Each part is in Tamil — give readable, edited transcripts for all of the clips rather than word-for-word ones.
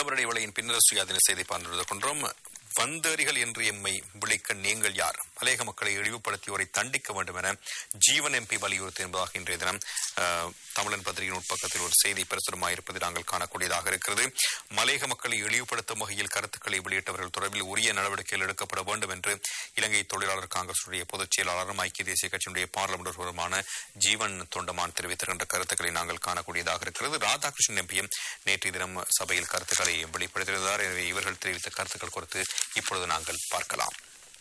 விளம்பர இடைவேளையின் பின்னர் சுயாதீன செய்தி பார்த்துக்கொண்டோம். வந்தேரிகள் என்று எம்மை விളിக்க நீங்கள் யார்? மலையக மக்களை இழிவுபடுத்தியோரை தண்டிக்க வேண்டும் என ஜீவன் எம்பி வலியுறுத்தி என்பதாக இன்றைய தினம் தமிழன் பத்திரிகையின் உட்பக்கத்தில் ஒரு செய்தி பிரசுரமாயிருப்பதை நாங்கள் காணக்கூடியதாக இருக்கிறது. மலையக மக்களை இழிவுபடுத்தும் வகையில் கருத்துக்களை வெளியிட்டவர்கள் தொடர்பில் உரிய நடவடிக்கைகள் எடுக்கப்பட வேண்டும் என்று இலங்கை தொழிலாளர் காங்கிரசுடைய பொதுச் செயலாளரும் ஐக்கிய தேசிய கட்சியினுடைய பார்லமெண்ட் உறுப்பினருமான ஜீவன் தொண்டமான் தெரிவித்திருக்கின்ற கருத்துக்களை நாங்கள் காணக்கூடியதாக இருக்கிறது. ராதாகிருஷ்ணன் எம்பியும் நேற்றைய தினம் சபையில் கருத்துக்களை வெளிப்படுத்தியிருந்தார். எனவே இவர்கள் தெரிவித்த கருத்துக்கள் குறித்து இப்பொழுது நாங்கள் பார்க்கலாம்.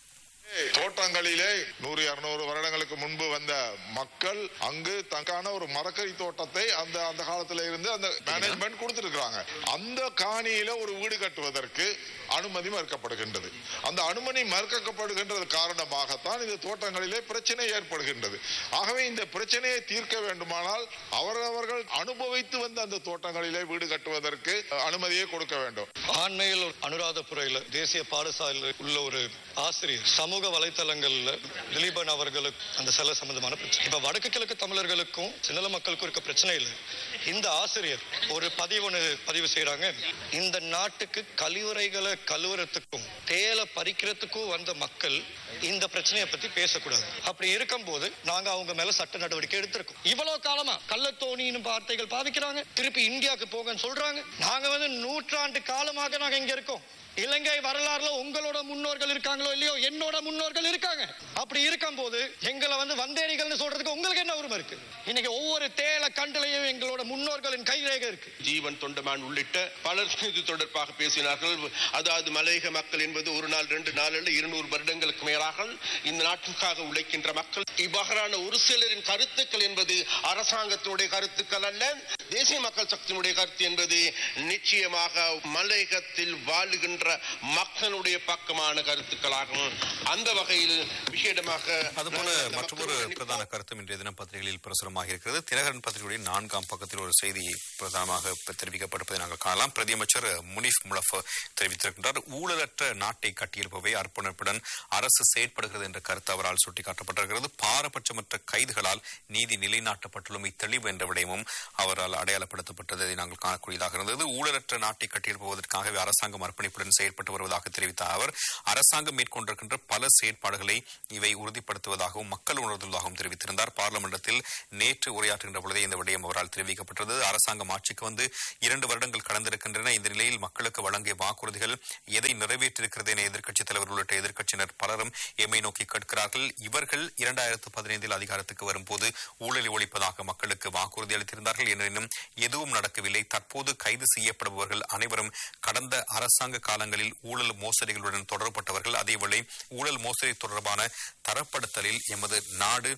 தோட்டங்களிலே 100-200 வருடங்களுக்கு முன்பு வந்த மக்கள் அங்கு தங்கான ஒரு மரக்கறி தோட்டத்தை அந்த காலத்துல இருந்து அந்த மேனேஜ்மெண்ட் கொடுத்திருக்கிறாங்க. அந்த காணியில ஒரு வீடு கட்டுவதற்கு அனுமதி மறுக்கப்படுகின்றது. அந்த அனுமதி மறுக்கப்படுகின்றது காரணமாகத்தான் இந்த தோட்டங்களிலே பிரச்சனை ஏற்படுகின்றது. ஆகவே இந்த பிரச்சனையை தீர்க்க வேண்டுமானால் அவரவர்கள் அனுபவித்து வந்த அந்த தோட்டங்களிலே வீடு கட்டுவதற்கு அனுமதியை கொடுக்க வேண்டும். ஆண்மையில் அனுராதபுரையில் தேசிய பாடசாலையில் உள்ள ஒரு ஆசிரியர் சமூக வலைத்தளங்கள்ல திலீபன் அவர்களுக்கு அந்த சில சம்பந்தமான பிரச்சனை. இப்ப வடக்கு கிழக்கு தமிழர்களுக்கும் சிங்கள மக்களுக்கும் இருக்க பிரச்சனை இல்லை. இந்த ஆசிரியர் ஒரு பதிவு செய்யறாங்க. இந்த நாட்டுக்கு கழிவுறைகளை கழுவுறதுக்கும் தேலை பறிக்கிறதுக்கும் வந்த மக்கள் இந்த பிரச்சனையை பத்தி பேசக்கூடாது. அப்படி இருக்கும் போது நாங்க அவங்க மேல சட்ட நடவடிக்கை எடுத்திருக்கோம். இவ்வளவு காலமா கள்ளத்தோணின்னு வார்த்தைகள் பாவிக்கிறாங்க. திருப்பி இந்தியாவுக்கு போகன்னு சொல்றாங்க. நாங்க நூற்றாண்டு காலமாக நாங்க இங்க இருக்கோம். இலங்கை வரலாறுல உங்களோட முன்னோர்கள் இருக்காங்களோ இல்லையோ, என்னோட முன்னோர்கள் இருக்காங்க. அப்படி இருக்கும் போது எங்களை வந்தேரிகள் சொல்றதுக்கு உங்களுக்கு என்ன உரிமை இருக்கு? இன்னைக்கு ஒவ்வொரு தேல கண்டலையும் எங்களோட முன்னோர்களின் கைரேகை இருக்கு. ஜீவன் தொண்டமான் உள்ளிட்ட பலர் இது தொடர்பாக பேசினார்கள். அதாவது மலையக மக்கள் என்பது ஒரு நாள் 2 நாள் 200 வருடங்களுக்கு மேலாக இந்த நாட்டுக்காக உழைக்கின்ற மக்கள். இவ்வாறான ஒரு சிலரின் கருத்துக்கள் என்பது அரசாங்கத்தினுடைய கருத்துக்கள் அல்ல, தேசிய மக்கள் சக்தியினுடைய கருத்து என்பது நிச்சயமாக மலையகத்தில் வாழுகின்ற மக்களுடைய பக்கமான கருத்துக்களாகும். அந்த வகையில் விசேடமாக அதுபோல மற்றொரு பிரதான கருத்தும் இன்றைய தினம் பத்திரிகைகளில் பிரசுரமாக இருக்கிறது. தினகரன் பத்திரிகையுடைய 4ஆம் பக்கத்தில் ஒரு செய்தி பிரதானமாக தெரிவிக்கப்பட்டிருப்பதை நாங்கள் காணலாம். பிரதியமைச்சர் முனிஃப் முலஃப் தெரிவித்திருக்கின்றார். ஊழலற்ற நாட்டை கட்டியிருப்பவை அர்ப்பணிப்புடன் அரசு செயற்படுகிறது என்ற கருத்து அவரால் சுட்டிக்காட்டப்பட்டிருக்கிறது. பாரபட்சமற்ற கைதுகளால் நீதி நிலைநாட்டப்பட்டுள்ளமை தெளிவு என்ற விடயமும் அவரால் அடையாளப்படுத்தப்பட்டதை நாங்கள் காணக்கூடியதாக இருந்தது. ஊழலற்ற நாட்டை கட்டியிருப்பதற்காகவே அரசாங்கம் அர்ப்பணிப்புடன் செயல்பட்டு வருவதாக தெரிவித்த அவர், அரசாங்கம் மேற்கொண்டிருக்கின்ற பல செயற்பாடுகளை இவை உறுதிப்படுத்துவதாகவும் மக்கள் உணர்ந்துள்ளதாகவும் தெரிவித்திருந்தார். பார்லிமெண்டத்தில் நேற்று உரையாற்றுகின்ற பொழுதே இந்த விடயம் அவரால் தெரிவிக்கப்பட்டது. அரசாங்கம் ஆட்சிக்கு வந்து 2 வருடங்கள் கடந்திருக்கின்றன. இந்த நிலையில் மக்களுக்கு வழங்கிய வாக்குறுதிகள் எதை நிறைவேற்றிருக்கிறது என எதிர்க்கட்சித் தலைவர் உள்ளிட்ட எதிர்க்கட்சியினர் பலரும் எம்மை நோக்கி கேட்கிறார்கள். இவர்கள் 2015 அதிகாரத்துக்கு வரும்போது ஊழலை ஒழிப்பதாக மக்களுக்கு வாக்குறுதி அளித்திருந்தார்கள். எனினும் எதுவும் நடக்கவில்லை. தற்போது கைது செய்யப்படுபவர்கள் அனைவரும் கடந்த அரசாங்க காலங்களில் ஊழல் மோசடிகளுடன் தொடர்பட்டவர்கள். அதேவேளை ஊழல் மோசடி தொடர்பான தரப்படுத்தலில் எமது நாடு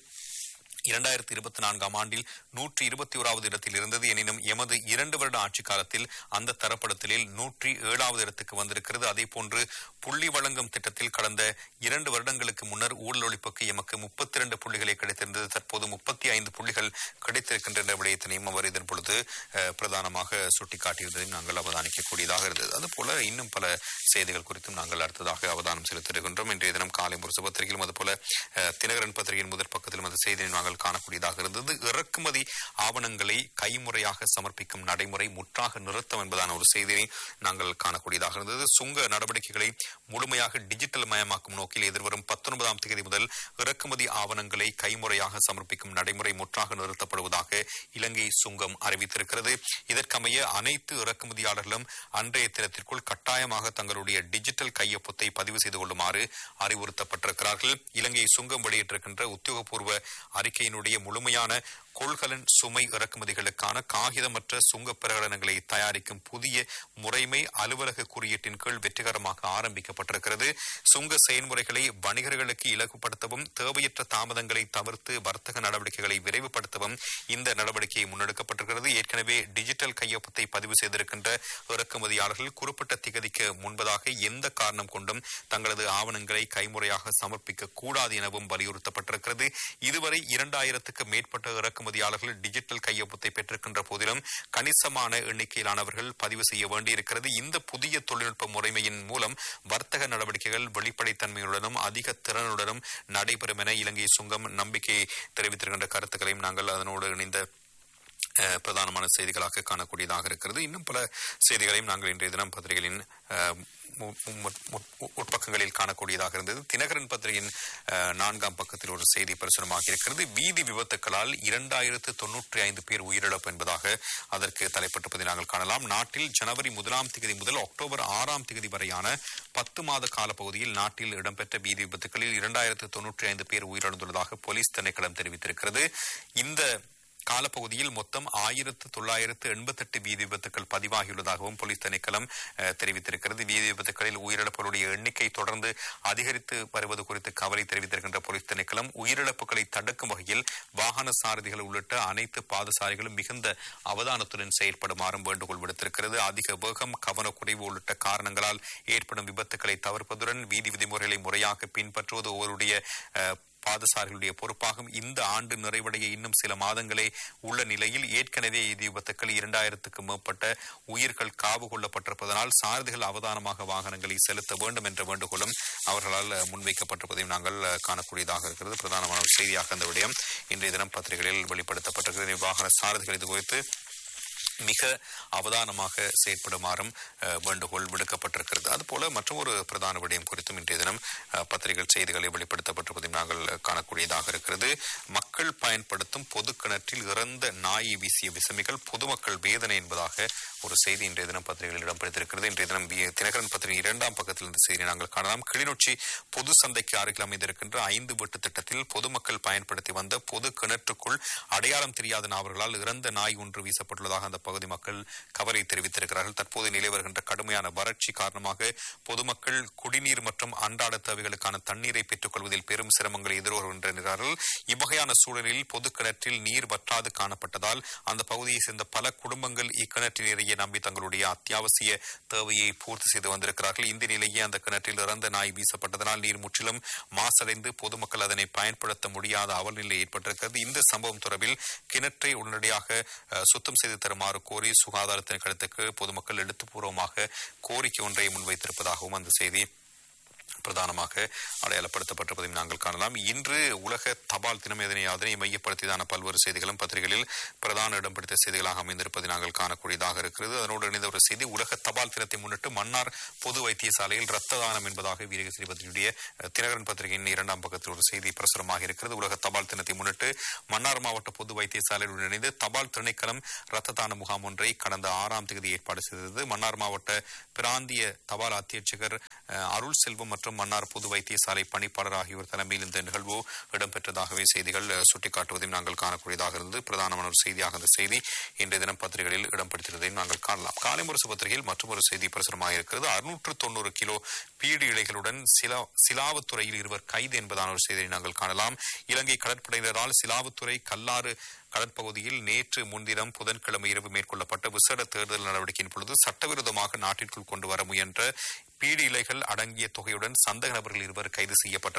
2024ஆம் ஆண்டில் 121வது இடத்தில் இருந்தது. எனினும் எமது 2 வருட ஆட்சி காலத்தில் அந்த தரப்படுத்தலில் 107வது இடத்துக்கு வந்திருக்கிறது. அதே போன்று புள்ளி வழங்கும் திட்டத்தில் கடந்த 2 வருடங்களுக்கு முன்னர் ஊழல் ஒழிப்புக்கு எமக்கு 32 புள்ளிகளை கிடைத்திருந்தது. தற்போது 35 புள்ளிகள் கிடைத்திருக்கின்ற விடயத்தினையும் அவர் இதன் பொழுது பிரதானமாக சுட்டிக்காட்டியிருந்ததை நாங்கள் அவதானிக்கக்கூடியதாக இருந்தது. அதுபோல இன்னும் பல செய்திகள் குறித்தும் நாங்கள் அடுத்ததாக அவதானம் செலுத்திருக்கின்றோம். இன்றைய தினம் காலை முரசு பத்திரிகையிலும் அதுபோல தினகரன் பத்திரிகையின் முதற் பக்கத்திலும் அந்த செய்தியை நாங்கள் காணக்கூடியதாக இருந்தது. இறக்குமதி ஆவணங்களை கைமுறையாக சமர்ப்பிக்கும் நடைமுறை முற்றாக நிறுத்தம் என்பதான ஒரு செய்தியை நாங்கள் காணக்கூடியதாக இருந்தது. சுங்க நடவடிக்கைகளை முழுமையாக டிஜிட்டல் மயமாக்கும் நோக்கில் எதிர்வரும் 19ஆம் தேதி முதல் இறக்குமதி ஆவணங்களை கைமுறையாக சமர்ப்பிக்கும் நடைமுறை முற்றாக நிறுத்தப்படுவதாக இலங்கை சுங்கம் அறிவித்திருக்கிறது. இதற்கமைய அனைத்து இறக்குமதியாளர்களும் அன்றைய தினத்திற்குள் கட்டாயமாக தங்களுடைய டிஜிட்டல் கையொப்பத்தை பதிவு செய்து கொள்ளுமாறு அறிவுறுத்தப்பட்டிருக்கிறார்கள். இலங்கை சுங்கம் வெளியிட்டிருக்கின்ற உத்தியோகபூர்வ அறிக்கையினுடைய முழுமையான கொள்கலன் சுமை இறக்குமதிகளுக்கான காகிதமற்ற சுங்க பிரகடனங்களை தயாரிக்கும் புதிய முறைமை அலுவலக குறியீட்டின் கீழ் வெற்றிகரமாக ஆரம்பிக்கப்பட்டிருக்கிறது. சுங்க செயல்முறைகளை வணிகர்களுக்கு இலகுப்படுத்தவும் தேவையற்ற தாமதங்களை தவிர்த்து வர்த்தக நடவடிக்கைகளை விரைவுபடுத்தவும் இந்த நடவடிக்கை முன்னெடுக்கப்பட்டிருக்கிறது. ஏற்கனவே டிஜிட்டல் கையொப்பத்தை பதிவு செய்திருக்கின்ற இறக்குமதியாளர்கள் குறிப்பிட்ட திகதிக்கு முன்பதாக எந்த காரணம் கொண்டும் தங்களது ஆவணங்களை கைமுறையாக சமர்ப்பிக்க கூடாது எனவும் வலியுறுத்தப்பட்டிருக்கிறது. இதுவரை 2000க்கு மேற்பட்ட இறக்குமதியாளர்கள் டிஜிட்டல் கையொப்பத்தை பெற்றிருக்கின்ற போதிலும் கணிசமான எண்ணிக்கையிலானவர்கள் பதிவு செய்ய வேண்டியிருக்கிறது. இந்த புதிய தொழில்நுட்ப முறைமையின் மூலம் வர்த்தக நடவடிக்கைகள் வெளிப்படைத்தன்மையுடனும் அதிக திறனுடனும் நடைபெறும் என இலங்கை சுங்கம் நம்பிக்கை தெரிவித்திருக்கின்ற கருத்துக்களையும் நாங்கள் அதனோடு இணைந்த பிரதானமான செய்திகளாக காணக்கூடியதாக இருக்கிறது. இன்னும் பல செய்திகளையும் நாங்கள் இன்றைய தினம் பத்திரிகைகளின் உட்பக்கங்களில் காணக்கூடியதாக இருந்தது. தினகரன் பத்திரிகையின் 4ஆம் பக்கத்தில் ஒரு செய்தி பிரசுரமாக இருக்கிறது. வீதி விபத்துக்களால் 2095 பேர் உயிரிழப்பு என்பதாக அதற்கு தலைப்பட்டிருப்பதை நாங்கள் காணலாம். நாட்டில் ஜனவரி 1ஆம் தேதி முதல் அக்டோபர் 6ஆம் தேதி வரையான 10 மாத கால பகுதியில் நாட்டில் இடம்பெற்ற வீதி விபத்துக்களில் 2095 பேர் உயிரிழந்துள்ளதாக போலீஸ் திணைக்களம் தெரிவித்திருக்கிறது. இந்த காலப்பகுதியில் மொத்தம் 1988 வீதி விபத்துக்கள் பதிவாகியுள்ளதாகவும் போலீஸ் திணைக்களம் தெரிவித்திருக்கிறது. வீதி விபத்துக்களில் உயிரிழப்புகளுடைய எண்ணிக்கை தொடர்ந்து அதிகரித்து வருவது குறித்து கவலை தெரிவித்திருக்கின்ற போலீஸ் திணைக்களம் உயிரிழப்புகளை தடுக்கும் வகையில் வாகன சாரதிகள் உள்ளிட்ட அனைத்து பாதசாரிகளும் மிகுந்த அவதானத்துடன் செயல்படுமாறும் வேண்டுகோள் விடுத்திருக்கிறது. அதிக வேகம், கவனக்குறைவு உள்ளிட்ட காரணங்களால் ஏற்படும் விபத்துக்களை தவிர்ப்பதுடன் வீதி விதிமுறைகளை முறையாக பின்பற்றுவது ஒவ்வொருடைய பாதசாரிகளுடைய பொறுப்பாகும். இந்த ஆண்டு நிறைவடைய இன்னும் சில மாதங்களே உள்ள நிலையில் ஏற்கனவே வீதி விபத்துக்கள் 2000க்கும் மேற்பட்ட உயிர்கள் காவு கொள்ளப்பட்டிருப்பதனால் சாரதிகள் அவதானமாக வாகனங்களை செலுத்த வேண்டும் என்ற வேண்டுகோளும் அவர்களால் முன்வைக்கப்பட்டிருப்பதையும் நாங்கள் காணக்கூடியதாக இருக்கிறது. பிரதானமான ஒரு செய்தியாக அந்த விடயம் இன்றைய தினம் பத்திரிகைகளில் வெளிப்படுத்தப்பட்டிருக்கிறது. வாகன சாரதிகள் இது குறித்து மிக அவதானமாக செயற்படுமாறும் வேண்டுகோள் விடுக்கப்பட்டிருக்கிறது. அதுபோல மற்றொரு பிரதான விடயம் குறித்தும் இன்றைய தினம் பத்திரிகை செய்திகளை வெளிப்படுத்தப்பட்டிருப்பதையும் நாங்கள் காணக்கூடியதாக இருக்கிறது. மக்கள் பயன்படுத்தும் பொது கிணற்றில் இறந்த நாயை வீசிய விசமிகள் பொதுமக்கள் வேதனை என்பதாக ஒரு செய்தி இன்றைய தினம் பத்திரிகையில் இடம்பெற்றிருக்கிறது. இன்றைய தினம் தினகரன் பத்திரிகை 2ஆம் பக்கத்தில் இந்த செய்தியை நாங்கள் காணலாம். கிளிநொச்சி பொது சந்தைக்கு அருகில் அமைந்திருக்கின்ற 5 வீட்டு திட்டத்தில் பொதுமக்கள் பயன்படுத்தி வந்த பொது கிணற்றுக்குள் அடையாளம் தெரியாத நபர்களால் இறந்த நாய் ஒன்று வீசப்பட்டுள்ளதாக அந்த பகுதி மக்கள் கவலை தெரிவித்திருக்கிறார்கள். தற்போது நிலை வருகின்ற கடுமையான வறட்சி காரணமாக பொதுமக்கள் குடிநீர் மற்றும் அன்றாட தேவைகளுக்கான தண்ணீரை பெற்றுக் கொள்வதில் பெரும் சிரமங்களை எதிர்கொள்கின்றனர். இவ்வகையான சூழலில் பொது கிணற்றில் நீர் வற்றாது காணப்பட்டதால் அந்த பகுதியை சேர்ந்த பல குடும்பங்கள் இக்கிணற்றின் நீரையே நம்பி தங்களுடைய அத்தியாவசிய தேவையை பூர்த்தி செய்து வந்திருக்கிறார்கள். இந்த நிலையே அந்த கிணற்றில் இறந்த நாய் வீசப்பட்டதனால் நீர் முற்றிலும் மாசடைந்து பொதுமக்கள் அதனை பயன்படுத்த முடியாத அவல்நிலை ஏற்பட்டிருக்கிறது. இந்த சம்பவம் தொடர்பில் கிணற்றை உடனடியாக சுத்தம் செய்து தருமாறு கோரி சுகாதார திணைக்களத்துக்கு பொதுமக்கள் எழுத்துப்பூர்வமாக கோரிக்கை ஒன்றை முன்வைத்திருப்பதாகவும் அந்த செய்தி பிரதானமாக அடையாளப்படுத்தப்பட்டிருப்பதையும் நாங்கள் காணலாம். இன்று உலக தபால் தினம். அதனை மையப்படுத்தியதான பல்வேறு செய்திகளும் பத்திரிகைகளில் பிரதான இடம் பிடித்த செய்திகளாக அமைந்திருப்பதை நாங்கள் காணக்கூடியதாக இருக்கிறது. அதனோடு இணைந்த ஒரு செய்தி, உலக தபால் தினத்தை முன்னிட்டு மன்னார் பொது வைத்தியசாலையில் இரத்த தானம் என்பதாக வீரகேசரி பத்திரிகையுடைய தினகரன் பத்திரிகையின் 2ஆம் பக்கத்தில் ஒரு செய்தி பிரசுரமாக இருக்கிறது. உலக தபால் தினத்தை முன்னிட்டு மன்னார் மாவட்ட பொது வைத்தியசாலையுடன் இணைந்து தபால் திணைக்களம் இரத்த தான முகாம் ஒன்றை கடந்த 6ஆம் தேதி ஏற்பாடு செய்தது. மன்னார் மாவட்ட பிராந்திய தபால் அத்தியட்சகர் அருள் செல்வம் மற்றும் மன்னார் பொது வைத்தியசாலை பணிப்பாளர் ஆகியோர் தலைமையில் இந்த நிகழ்வு இடம்பெற்றதாகவே செய்திகள் சுட்டிக்காட்டுவதையும் நாங்கள் காணக்கூடியதாக இருந்தது. பிரதானமான ஒரு செய்தியாக இந்த செய்தி இன்றைய தினம் பத்திரிகைகளில் இடம்பெற்றிருந்ததையும் நாங்கள் காணலாம். காலை முரசு பத்திரிகையில் மற்றொரு செய்தி பிரசுரமாக இருக்கிறது. 690 கிலோ பீடி இலைகளுடன் சிலாவுத்துறையில் 2 கைது என்பதான ஒரு செய்தியை நாங்கள் காணலாம். இலங்கை கடற்படையினரால் சிலாவுத்துறை கல்லாறு கடற்பகுதியில் நேற்று முன்தினம் புதன்கிழமை இரவு மேற்கொள்ளப்பட்ட விசேட தேடுதல் நடவடிக்கையின் பொழுது சட்டவிரோதமாக நாட்டிற்குள் கொண்டு வர முயன்ற பீடி இலைகள் அடங்கிய தொகையுடன் சந்தேக நபர்கள் 2 கைது செய்யப்பட்டனர்.